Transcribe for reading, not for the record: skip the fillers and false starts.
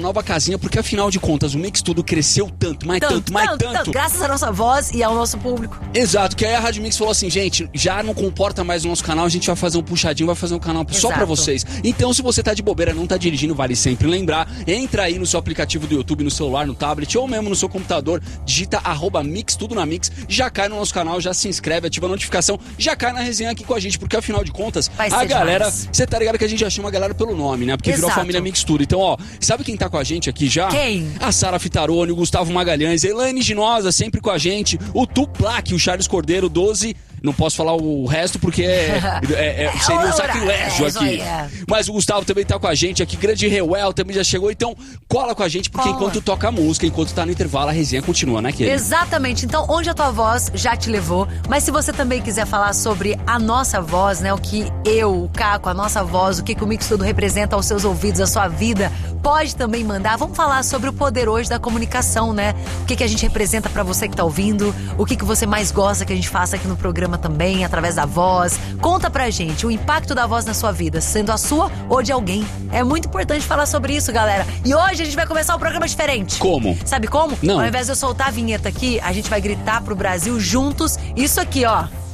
nova casinha, porque afinal de contas o Mix Tudo cresceu tanto. Graças à nossa voz e ao nosso público. Exato, que aí a Rádio Mix falou assim, gente, já não comporta mais o nosso canal, a gente vai fazer um puxadinho, vai fazer um canal só pra vocês. Então, se você tá de bobeira, não tá dirigindo, vale sempre lembrar, entra aí no seu aplicativo do YouTube, no celular, no tablet, ou mesmo no seu computador, digita @Mix Tudo na Mix, já cai no nosso canal, já se inscreve, ativa a notificação, já cai na resenha aqui com a gente, porque afinal de contas, a galera, você tá ligado que a gente já chama a galera pelo nome, né? Porque virou a família Mix Tudo. Então, ó, sabe quem tá com a gente aqui já? Quem? A Sara Fitaroni, o Gustavo Magalhães, a Elaine Ginosa, sempre com a gente, o Tuplac, o Charles Cordeiro, 12... Não posso falar o resto porque seria um sacrilégio aqui. Mas o Gustavo também tá com a gente aqui. Grande Reuel também já chegou. Então cola com a gente, porque enquanto toca a música, enquanto tá no intervalo, a resenha continua, né, Kelly? Exatamente. Então, onde a tua voz já te levou. Mas se você também quiser falar sobre a nossa voz, né? O que eu, o Caco, a nossa voz, o que o Mix Tudo representa aos seus ouvidos, a sua vida, pode também mandar. Vamos falar sobre o poder hoje da comunicação, né? O que a gente representa pra você que tá ouvindo. O que você mais gosta que a gente faça aqui no programa também, através da voz. Conta pra gente o impacto da voz na sua vida, sendo a sua ou de alguém. É muito importante falar sobre isso, galera. E hoje a gente vai começar um programa diferente. Como? Sabe como? Não. Ao invés de eu soltar a vinheta aqui, a gente vai gritar pro Brasil juntos isso aqui, ó.